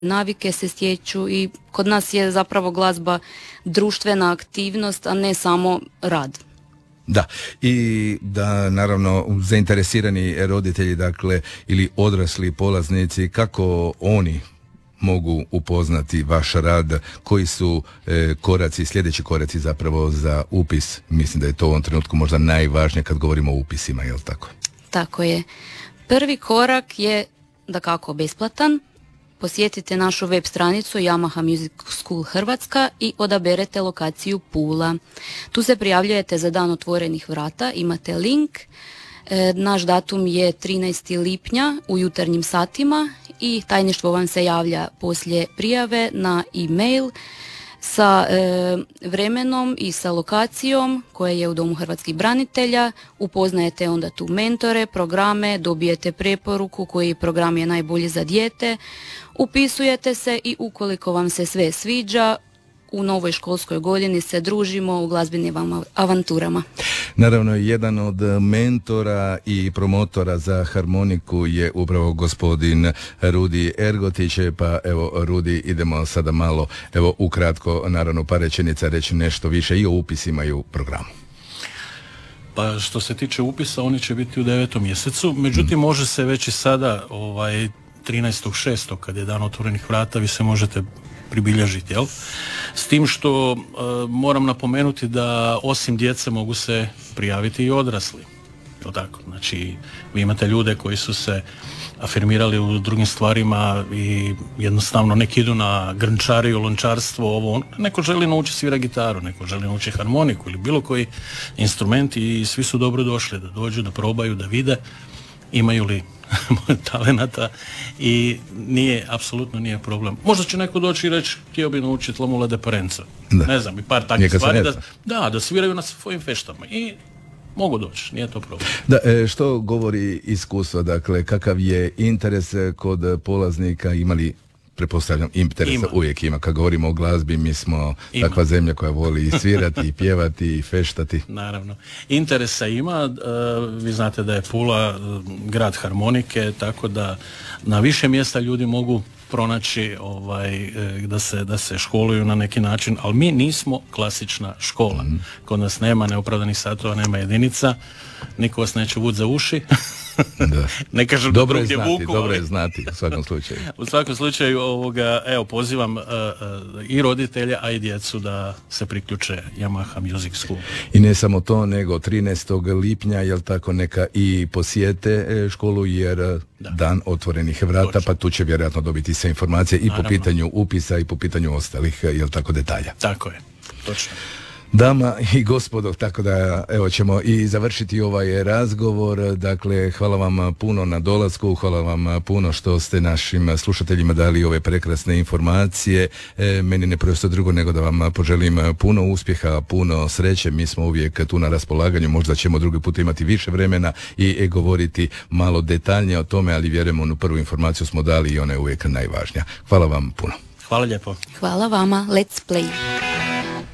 navike se stječu i kod nas je zapravo glazba društvena aktivnost, a ne samo rad. Da, i da naravno zainteresirani roditelji, dakle, ili odrasli polaznici, kako oni mogu upoznati vaš rad, koji su sljedeći koraci zapravo za upis? Mislim da je to u ovom trenutku možda najvažnije kad govorimo o upisima, je li tako? Tako je. Prvi korak je dakako besplatan. Posjetite našu web stranicu Yamaha Music School Hrvatska i odaberete lokaciju Pula. Tu se prijavljujete za dan otvorenih vrata, imate link. Naš datum je 13. lipnja u jutarnjim satima i tajništvo vam se javlja poslije prijave na e-mail sa vremenom i sa lokacijom koja je u Domu hrvatskih branitelja. Upoznajete onda tu mentore, programe, dobijete preporuku koji program je najbolji za dijete, upisujete se i ukoliko vam se sve sviđa, u novoj školskoj godini se družimo u glazbenim avanturama. Naravno, jedan od mentora i promotora za harmoniku je upravo gospodin Rudi Ergotić, pa evo Rudi, idemo sada malo, evo ukratko, naravno par rečenica reći nešto više i o upisima i u programu. Pa što se tiče upisa, oni će biti u 9. mjesecu, međutim može se već i sada 13.6. kad je dan otvorenih vrata, vi se možete pribilježiti, jel? S tim što moram napomenuti da osim djece mogu se prijaviti i odrasli. Jel tako? Znači, vi imate ljude koji su se afirmirali u drugim stvarima i jednostavno neki idu na grnčariju, lončarstvo, ovo. Neko želi naučiti svira gitaru, neko želi naučiti harmoniku ili bilo koji instrument i svi su dobro došli da dođu, da probaju, da vide imaju li talenata i apsolutno nije problem. Možda će neko doći i reći, htio bi naučiti Lamula de Parenza. Ne znam, i par takvih stvari da sviraju na svojim feštama i mogu doći, nije to problem. Da, što govori iskustvo, dakle, kakav je interes kod polaznika, imali, pretpostavljam, interesa uvijek ima. Kad govorimo o glazbi, mi smo takva zemlja koja voli i svirati, i pjevati, i feštati. Naravno. Interesa ima. Vi znate da je Pula grad harmonike, tako da na više mjesta ljudi mogu pronaći da se školuju na neki način, ali mi nismo klasična škola. Kod nas nema neopravdanih satova, nema jedinica, niko vas neće vući za uši. Da. Ne kažem dobro da drugdje vuku. Dobro je znati u svakom slučaju. U svakom slučaju pozivam i roditelje, a i djecu da se priključe Yamaha Music School. I ne samo to, nego 13. lipnja, jel tako, neka i posjete školu, jer dan otvorenih vrata, pa tu će vjerojatno dobiti sve informacije i po pitanju upisa i po pitanju ostalih, jel tako, detalja. Tako je, točno. Dama i gospodo, tako da evo ćemo i završiti ovaj razgovor. Dakle, hvala vam puno na dolasku, hvala vam puno što ste našim slušateljima dali ove prekrasne informacije. Meni ne preostaje drugo nego da vam poželim puno uspjeha, puno sreće. Mi smo uvijek tu na raspolaganju, možda ćemo drugi put imati više vremena i govoriti malo detaljnije o tome, ali vjerujemo, onu prvu informaciju smo dali i ona je uvijek najvažnija. Hvala vam puno. Hvala lijepo. Hvala vama. Let's play.